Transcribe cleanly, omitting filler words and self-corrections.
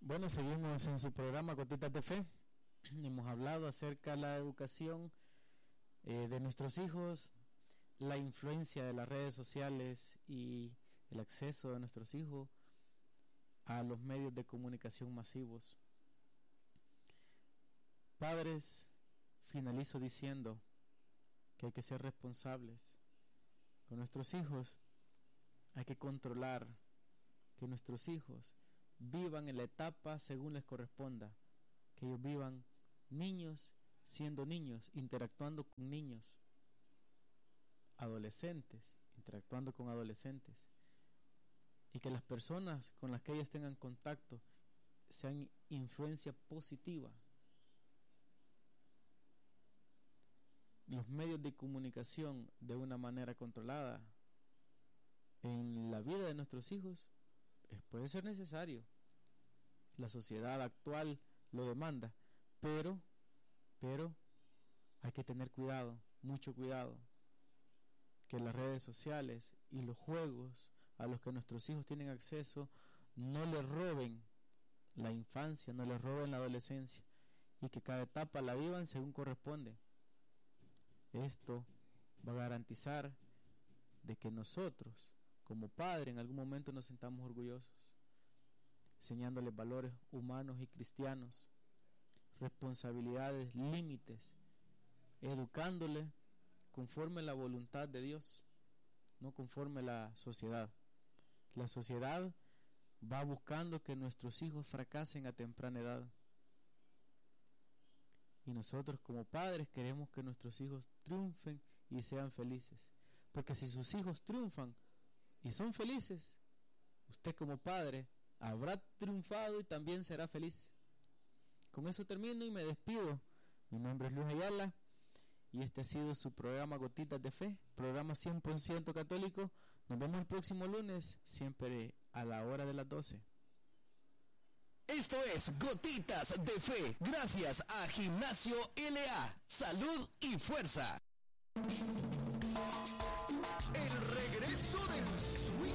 Bueno, seguimos en su programa Gotitas de Fe. Hemos hablado acerca de la educación de nuestros hijos, la influencia de las redes sociales y el acceso de nuestros hijos a los medios de comunicación masivos. Padres, finalizo diciendo que hay que ser responsables con nuestros hijos. Hay que controlar que nuestros hijos vivan en la etapa según les corresponda, que ellos vivan niños siendo niños, interactuando con niños, adolescentes interactuando con adolescentes, y que las personas con las que ellos tengan contacto sean influencia positiva. Los medios de comunicación de una manera controlada en la vida de nuestros hijos puede ser necesario. La sociedad actual lo demanda, pero hay que tener cuidado, mucho cuidado, que las redes sociales y los juegos a los que nuestros hijos tienen acceso no les roben la infancia, no les roben la adolescencia, y que cada etapa la vivan según corresponde. Esto va a garantizar de que nosotros como padres en algún momento nos sintamos orgullosos, enseñándoles valores humanos y cristianos, responsabilidades, límites, educándoles conforme a la voluntad de Dios, no conforme a la sociedad. La sociedad va buscando que nuestros hijos fracasen a temprana edad, y nosotros como padres queremos que nuestros hijos triunfen y sean felices, porque si sus hijos triunfan y son felices, usted como padre habrá triunfado y también será feliz. Con eso termino y me despido. Mi nombre es Luis Ayala y este ha sido su programa Gotitas de Fe, programa 100% católico. Nos vemos el próximo lunes, siempre a la hora de las 12. Esto es Gotitas de Fe, gracias a Gimnasio LA, Salud y Fuerza.